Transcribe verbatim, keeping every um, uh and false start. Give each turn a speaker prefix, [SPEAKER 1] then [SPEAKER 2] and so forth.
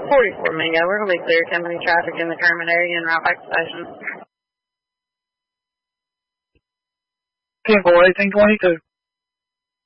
[SPEAKER 1] forty-four Mingo. We're going to be clear company traffic in the Kermit area and route back to station.
[SPEAKER 2] ten four, eighteen twenty-two.